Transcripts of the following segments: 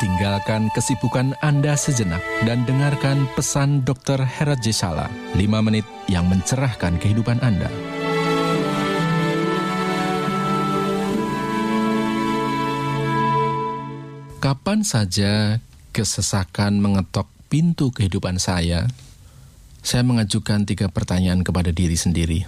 Tinggalkan kesibukan Anda sejenak dan dengarkan pesan Dr. Herat J. Sala, 5 menit yang mencerahkan kehidupan Anda. Kapan saja kesesakan mengetok pintu kehidupan saya mengajukan 3 pertanyaan kepada diri sendiri.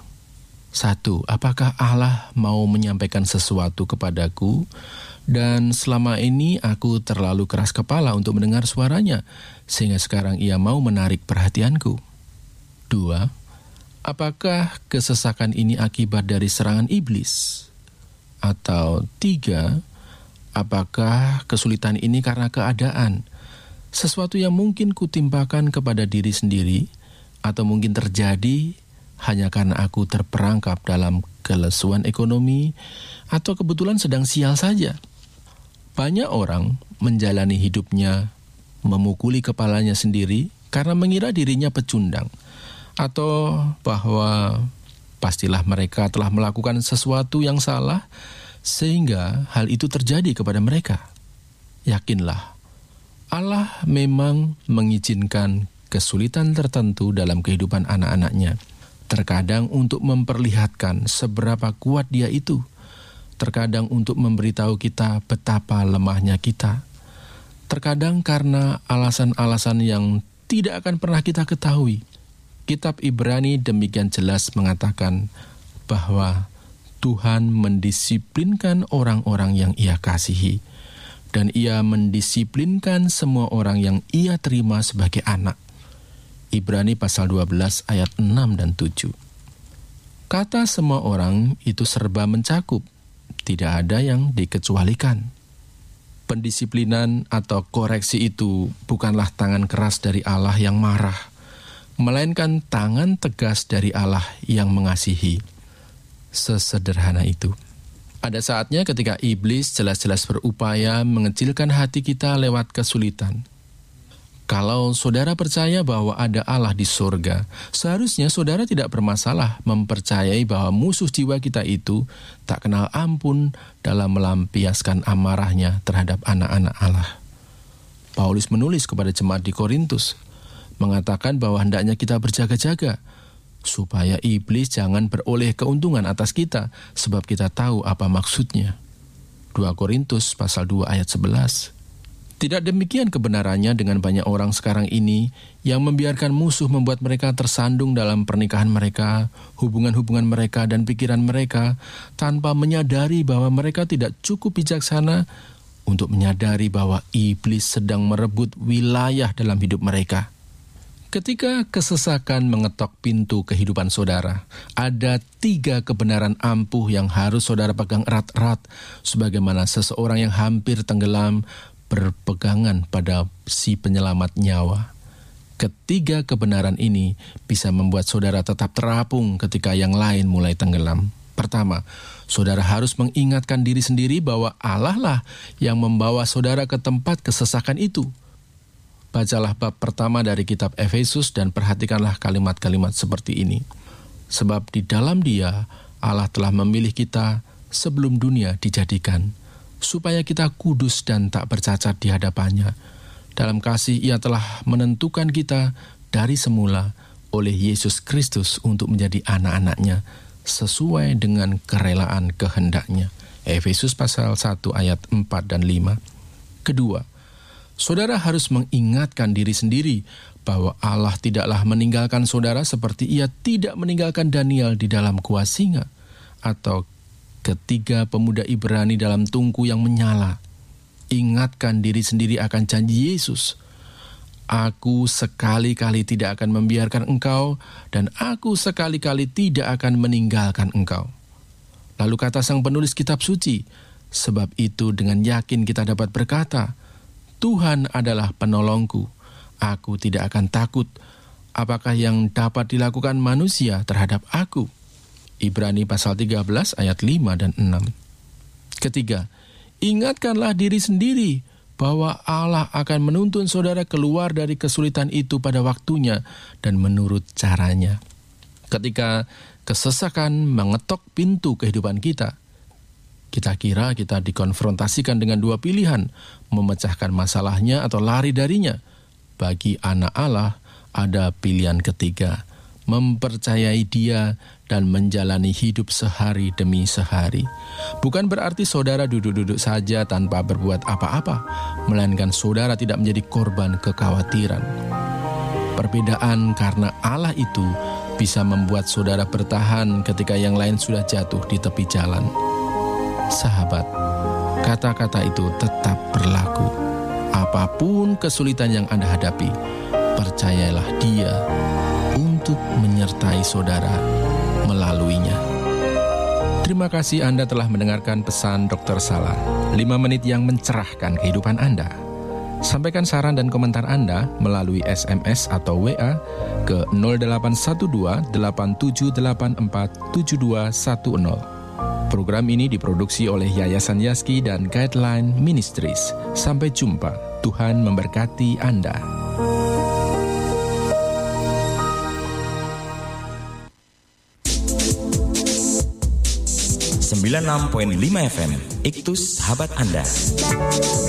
1. Apakah Allah mau menyampaikan sesuatu kepadaku dan selama ini aku terlalu keras kepala untuk mendengar suaranya sehingga sekarang ia mau menarik perhatianku? 2. Apakah kesesakan ini akibat dari serangan iblis? Atau 3. Apakah kesulitan ini karena keadaan? Sesuatu yang mungkin kutimpakan kepada diri sendiri atau mungkin terjadi hanya karena aku terperangkap dalam kelesuan ekonomi atau kebetulan sedang sial saja. Banyak orang menjalani hidupnya memukuli kepalanya sendiri karena mengira dirinya pecundang atau bahwa pastilah mereka telah melakukan sesuatu yang salah sehingga hal itu terjadi kepada mereka. Yakinlah, Allah memang mengizinkan kesulitan tertentu dalam kehidupan anak-anaknya. Terkadang untuk memperlihatkan seberapa kuat Dia itu. Terkadang untuk memberitahu kita betapa lemahnya kita. Terkadang karena alasan-alasan yang tidak akan pernah kita ketahui. Kitab Ibrani demikian jelas mengatakan bahwa Tuhan mendisiplinkan orang-orang yang Ia kasihi. Dan Ia mendisiplinkan semua orang yang Ia terima sebagai anak. Ibrani pasal 12 ayat 6 dan 7. Kata semua orang itu serba mencakup, tidak ada yang dikecualikan. Pendisiplinan atau koreksi itu bukanlah tangan keras dari Allah yang marah, melainkan tangan tegas dari Allah yang mengasihi. Sesederhana itu. Ada saatnya ketika iblis jelas-jelas berupaya mengecilkan hati kita lewat kesulitan. Kalau saudara percaya bahwa ada Allah di surga, seharusnya saudara tidak bermasalah mempercayai bahwa musuh jiwa kita itu tak kenal ampun dalam melampiaskan amarahnya terhadap anak-anak Allah. Paulus menulis kepada jemaat di Korintus, mengatakan bahwa hendaknya kita berjaga-jaga, supaya iblis jangan beroleh keuntungan atas kita, sebab kita tahu apa maksudnya. 2 Korintus pasal 2 ayat 11. Tidak demikian kebenarannya dengan banyak orang sekarang ini yang membiarkan musuh membuat mereka tersandung dalam pernikahan mereka, hubungan-hubungan mereka dan pikiran mereka, tanpa menyadari bahwa mereka tidak cukup bijaksana untuk menyadari bahwa iblis sedang merebut wilayah dalam hidup mereka. Ketika kesesakan mengetok pintu kehidupan saudara, ada 3 kebenaran ampuh yang harus saudara pegang erat-erat, sebagaimana seseorang yang hampir tenggelam berpegangan pada si penyelamat nyawa. Ketiga kebenaran ini bisa membuat saudara tetap terapung ketika yang lain mulai tenggelam. Pertama, saudara harus mengingatkan diri sendiri bahwa Allah lah yang membawa saudara ke tempat kesesakan itu. Bacalah bab pertama dari kitab Efesus dan perhatikanlah kalimat-kalimat seperti ini. Sebab di dalam Dia, Allah telah memilih kita sebelum dunia dijadikan, supaya kita kudus dan tak bercacat di hadapannya. Dalam kasih Ia telah menentukan kita dari semula oleh Yesus Kristus untuk menjadi anak-anak-Nya, sesuai dengan kerelaan kehendak-Nya. Efesus pasal 1 ayat 4 dan 5. Kedua, saudara harus mengingatkan diri sendiri bahwa Allah tidaklah meninggalkan saudara seperti Ia tidak meninggalkan Daniel di dalam gua singa, atau ketiga pemuda Ibrani dalam tungku yang menyala. Ingatkan diri sendiri akan janji Yesus. Aku sekali-kali tidak akan membiarkan engkau, dan aku sekali-kali tidak akan meninggalkan engkau. Lalu kata sang penulis kitab suci, sebab itu dengan yakin kita dapat berkata, Tuhan adalah penolongku, aku tidak akan takut. Apakah yang dapat dilakukan manusia terhadap aku? Ibrani pasal 13 ayat 5 dan 6. Ketiga, ingatkanlah diri sendiri bahwa Allah akan menuntun saudara keluar dari kesulitan itu pada waktunya dan menurut caranya. Ketika kesesakan mengetok pintu kehidupan kita Kita kira kita dikonfrontasikan dengan dua pilihan, memecahkan masalahnya atau lari darinya. Bagi anak Allah, ada pilihan ketiga, mempercayai Dia dan menjalani hidup sehari demi sehari. Bukan berarti saudara duduk-duduk saja tanpa berbuat apa-apa, melainkan saudara tidak menjadi korban kekhawatiran. Perbedaan karena Allah itu bisa membuat saudara bertahan ketika yang lain sudah jatuh di tepi jalan. Sahabat, kata-kata itu tetap berlaku. Apapun kesulitan yang Anda hadapi, percayalah Dia untuk menyertai saudara melaluinya. Terima kasih Anda telah mendengarkan pesan Dr. Salah, 5 menit yang mencerahkan kehidupan Anda. Sampaikan saran dan komentar Anda melalui SMS atau WA ke 0812 8784 7210. Program ini diproduksi oleh Yayasan Yaski dan Guideline Ministries. Sampai jumpa. Tuhan memberkati Anda. FM, Iktus Sahabat Anda.